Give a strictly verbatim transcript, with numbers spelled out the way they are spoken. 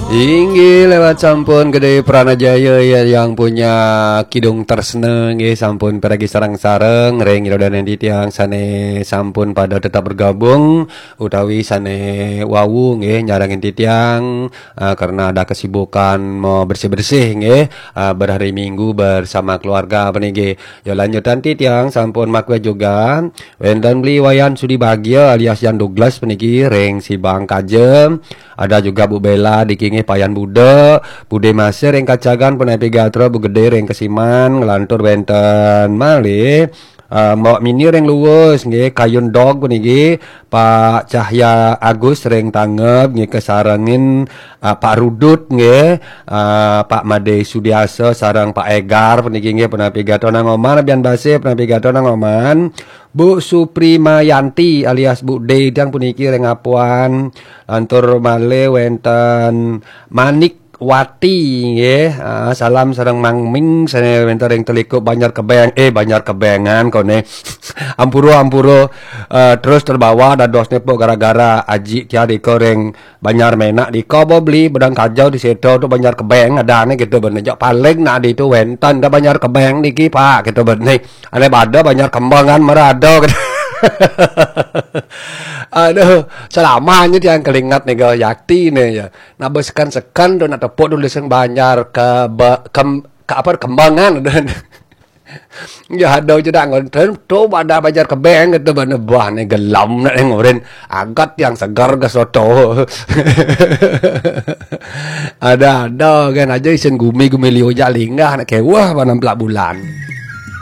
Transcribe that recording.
Inggih lewat sampun Gede Pranajaya ya, yang punya kidung terseneng ya, sampun peragi sarang-sareng reng dan tiang sane sampun pada tetap bergabung utawi sane wawu nggih nyarangin titiang uh, karena ada kesibukan mau bersih-bersih nggih uh, berhari Minggu bersama keluarga peniki. Ya lanjutan titiang sampun makwe juga wenten beli wayan sudi bahagia alias Jan Douglas peniki reng si Bang Kajem. Ada juga Bu Bella dikingi payan Bude, Bude Masir yang kacagan penepi gatra Bu Gede yang kesiman ngelantur benten malih. Uh, Mbak Mini reng luwes nggih kayun dog puniki Pak Cahya Agus reng tanggep nggih kesarengin uh, Pak Rudut nggih uh, Pak Made Sudiasa sareng Pak Egar puniki nggih penapi gatona ngoman bian base penapi gatona ngoman Bu Suprimayanti alias Bu Dedang puniki reng apuan lantur male wenten Manik Wati nggih uh, salam sareng Mang Ming sane wenten ring teliko Banjar Kebeng eh Banjar Kebengan kone ampuro ampuro uh, terus terbawa dados nepo gara-gara aji kia diko reng Banjar Menak diko beli bedang kajau di situ tuh Banjar Kebeng ada nih gitu bener jok paling nak di itu wenten da Banjar Kebeng niki Pak gitu bener ane bada Banjar Kembangan merado gitu. Aduh, selamanya yang kelingat nih gal yakti nih ya. Nah beskan sekan dan tepuk dulu sing Banjar ke be, kem, ke apa Kembangan dan ya ada juga ngonten tuh pada Banjar Kebeng gitu bener bah nih gelam nih ngorin agat yang segar ke soto. Ada ada kan aja isen gumi gumi liu jalinggah nak kewah panam pelak bulan.